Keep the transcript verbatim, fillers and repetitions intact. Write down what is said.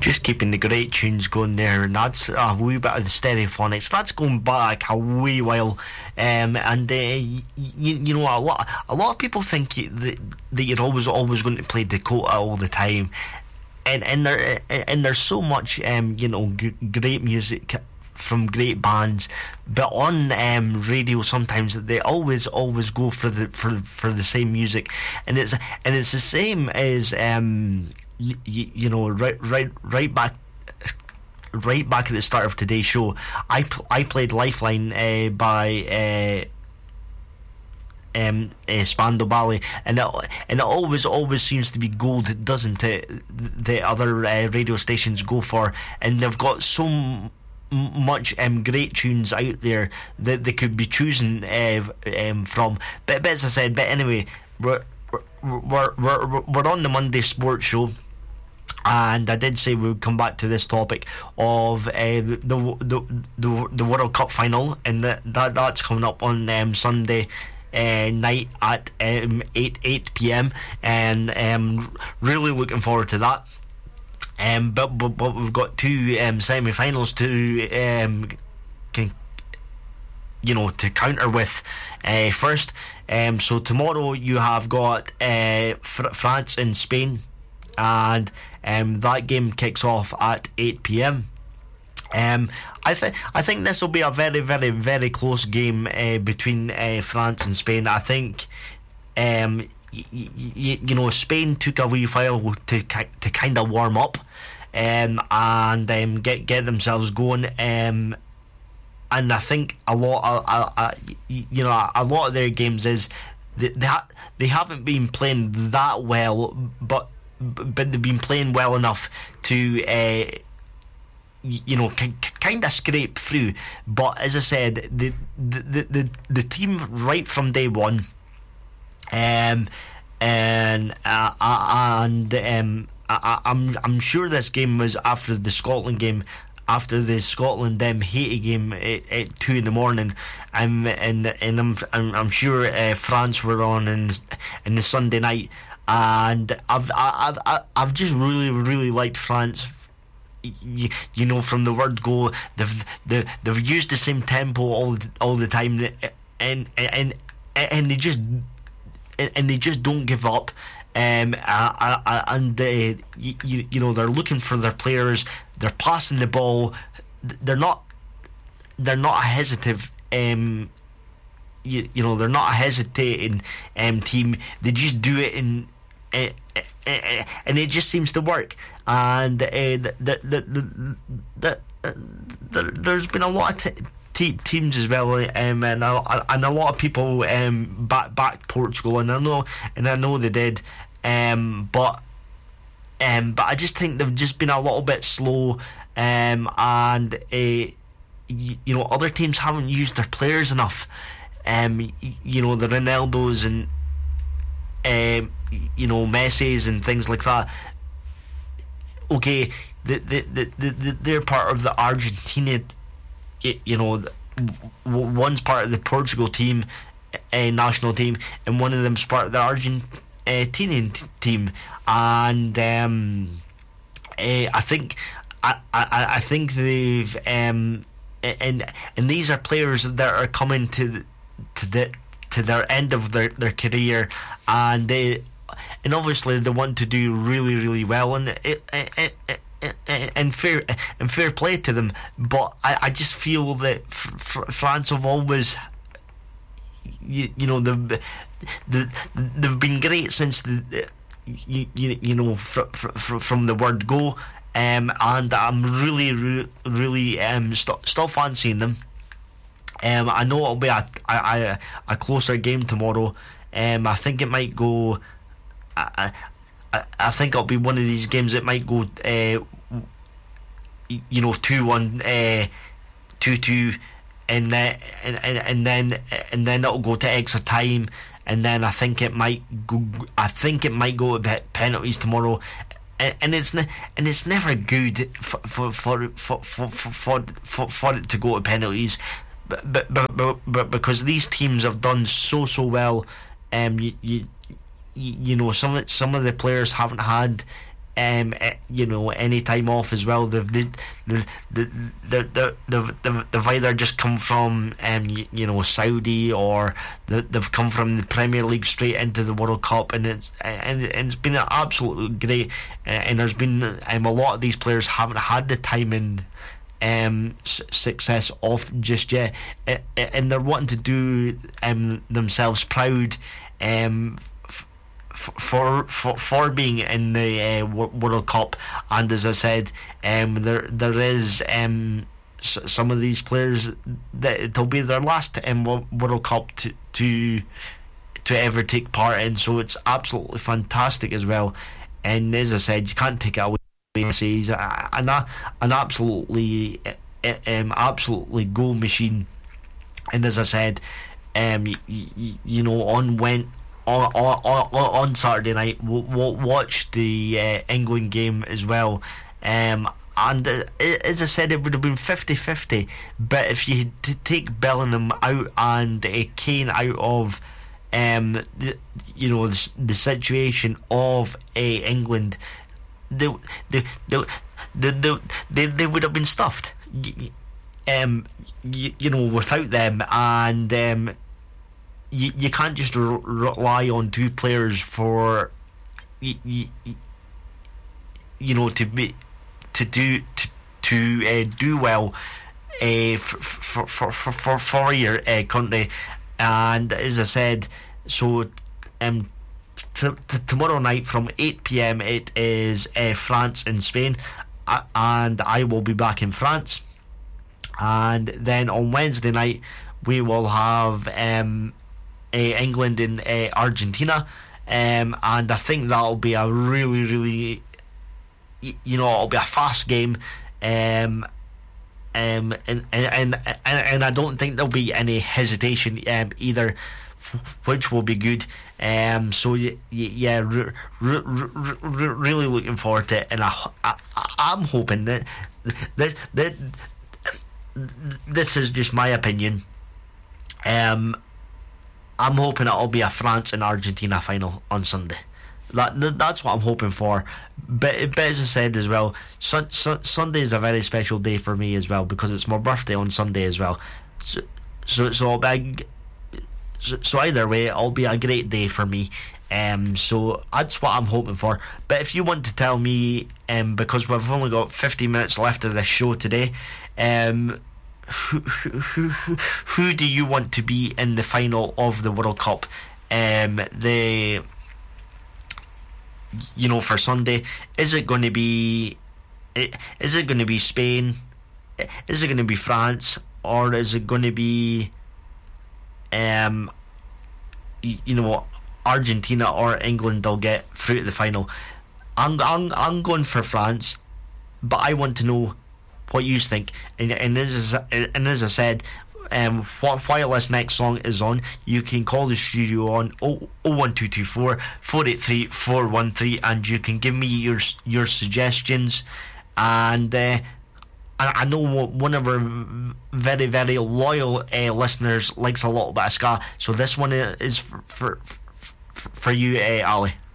just keeping the great tunes going there, and that's a wee bit of the Stereophonics. That's going back a wee while, um, and uh, you, you know a lot a lot of people think you, that, that you're always always going to play Dakota all the time, and and there and there's so much um, you know g- great music from great bands, but on um, radio sometimes they always always go for the for for the same music, and it's and it's the same as um, you, you, you know right right right back right back at the start of today's show. I I played Lifeline uh, by. Uh, Um, uh, Spandau Ballet, and it, and it always always seems to be gold, doesn't it? The other uh, radio stations go for, and they've got so m- much um, great tunes out there that they could be choosing uh, um, from. But, but as I said, but anyway, we're we're we're we're on the Monday Sports Show. And I did say we would come back to this topic of uh, the, the the the World Cup final, and that, that that's coming up on um, Sunday. Uh, night at um, eight eight p.m. and um, really looking forward to that. Um, but, but but we've got two um, semi-finals to um, can, you know to counter with. Uh, first, um, so tomorrow you have got uh, Fr- France and Spain, and um, that game kicks off at eight p.m. Um, I think I think this will be a very, very, very close game uh, between uh, France and Spain. I think, um, y- y- you know, Spain took a wee while to ki- to kind of warm up, um, and um, get get themselves going. Um, and I think a lot, of, uh, uh, you know, a lot of their games is they they, ha- they haven't been playing that well, but but they've been playing well enough to. Uh, you know, k- kind of scrape through. But as I said, the the, the, the team right from day one, um, and uh, uh, and um, I, I'm I'm sure this game was after the Scotland game, after the Scotland um, Haiti game at, at two in the morning, um, and and I'm I'm, I'm sure uh, France were on in in the Sunday night, and I've I've I've, I've just really really liked France. You, you know, from the word go, they've they, they've used the same tempo all the, all the time, and and and they just and they just don't give up. Um, uh, uh, and uh, you, you know they're looking for their players. They're passing the ball. They're not they're not a hesitant. Um, you, you know they're not a hesitating um, team. They just do it in. Uh, uh, uh, and it just seems to work. And uh, the, the, the, the, the, the, there's been a lot of t- te- teams as well, um, and a, and a lot of people um, back back Portugal, and I know and I know they did, um, but um, but I just think they've just been a little bit slow, um, and uh, you, you know other teams haven't used their players enough, um, you know the Ronaldos and. Um, you know, Messi's and things like that. Okay, the, the, the, the, they're part of the Argentina, you know, one's part of the Portugal team, uh, national team, and one of them's part of the Argentinian t- team. And um, uh, I think, I, I, I think they've, um, and and these are players that are coming to to the. to their end of their, their career, and they and obviously they want to do really really well, and it, it, it, it, it, and fair and fair play to them. But I, I just feel that f- f- France have always you, you know they've, they've been great since the you, you, you know fr- fr- from the word go, um, and I'm really really, really um, st- still fancying them. Um, I know it'll be a, a, a closer game tomorrow. Um, I think it might go. I, I, I think it'll be one of these games that might go. Uh, you know, two one, uh, two two, and then and, and and then and then it'll go to extra time, and then I think it might go. I think it might go to penalties tomorrow. And it's ne- and it's never good for for for for for for, for, for it to go to penalties. But, but but but because these teams have done so so well, um, you you, you know some of some of the players haven't had um, eh, you know, any time off as well. They've they, they, they, they, they, they've, they've either just come from um, you, you know, Saudi, or they, they've come from the Premier League straight into the World Cup, and it's and it's been absolutely great. And there's been um, a lot of these players haven't had the time and um, s- success off just yet, and they're wanting to do um, themselves proud. Um, For, for for being in the uh, World Cup, and as I said, um, there there is um, s- some of these players that it'll be their last um, World Cup to, to to ever take part in, so it's absolutely fantastic as well. And as I said, you can't take it away. He's an an absolutely um, absolutely goal machine, and as I said, um, you, you know, on went. On, on, on Saturday night, we'll, we'll watch the uh, England game as well, um, and uh, as I said, it would have been fifty-fifty, but if you had to take Bellingham out and uh, Kane out of um, the, you know, the, the situation of uh, England, they they, they, they, they, they, they would have been stuffed, um, you, you know, without them. And um, You, you can't just r- rely on two players for you, you, you know to be to do to, to uh, do well uh, for, for, for, for, for your uh, country. And as I said, so um, t- t- tomorrow night from eight p.m. it is uh, France and Spain, uh, and I will be back in France. And then on Wednesday night we will have um, Uh, England and uh, Argentina, um, and I think that'll be a really, really, you know, it'll be a fast game, um, um, and, and and and I don't think there'll be any hesitation um, either, which will be good. Um, so yeah, re- re- re- re- really looking forward to it, and I, I I'm hoping that that that this is just my opinion. Um. I'm hoping it'll be a France and Argentina final on Sunday. That, that that's what I'm hoping for. But, but as I said as well, sun, sun, Sunday is a very special day for me as well, because it's my birthday on Sunday as well. So so so, big, so, so either way, it'll be a great day for me. Um, so that's what I'm hoping for. But if you want to tell me, um, because we've only got fifty minutes left of this show today, um. Who, who, who, who do you want to be in the final of the World Cup? Um, the you know, for Sunday, is it going to be? Is it going to be Spain? Is it going to be France? Or is it going to be, um, you know, Argentina or England? They'll get through to the final. I'm I'm I'm going for France, but I want to know what you think. And, and, as, and as I said, um, while this next song is on, you can call the studio on oh one two two four, four eight three, four one three, and you can give me your your suggestions. And uh, I, I know one of our very, very loyal uh, listeners likes a little bit of ska, so this one is for, for, for you, uh, Ali.